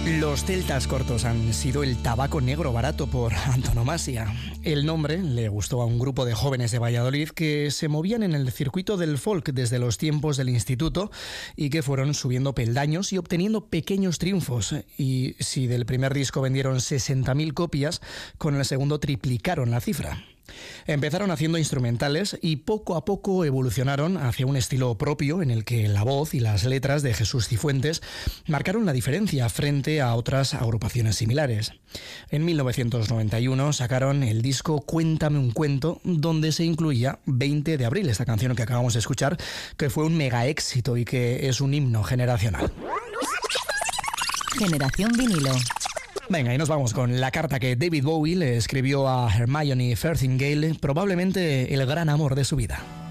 Los celtas cortos han sido el tabaco negro barato por antonomasia. El nombre le gustó a un grupo de jóvenes de Valladolid que se movían en el circuito del folk desde los tiempos del instituto y que fueron subiendo peldaños y obteniendo pequeños triunfos. Y si del primer disco vendieron 60.000 copias, con el segundo triplicaron la cifra. Empezaron haciendo instrumentales y poco a poco evolucionaron hacia un estilo propio en el que la voz y las letras de Jesús Cifuentes marcaron la diferencia frente a otras agrupaciones similares. En 1991 sacaron el disco Cuéntame un cuento, donde se incluía 20 de abril, esta canción que acabamos de escuchar, que fue un mega éxito y que es un himno generacional. Generación vinilo. Venga, y nos vamos con la carta que David Bowie le escribió a Hermione Farthingale, probablemente el gran amor de su vida.